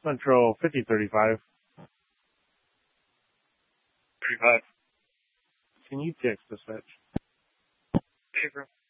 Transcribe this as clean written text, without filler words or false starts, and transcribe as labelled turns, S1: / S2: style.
S1: Central 5035.
S2: 35.
S1: Can you text dispatch?
S2: April.